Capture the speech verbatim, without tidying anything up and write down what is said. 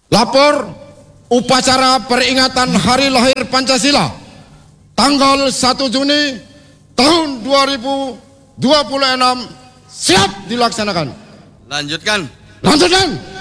Lapor upacara peringatan Hari Lahir Pancasila tanggal satu Juni tahun dua ribu dua puluh enam siap dilaksanakan. Lanjutkan. Lanjutkan.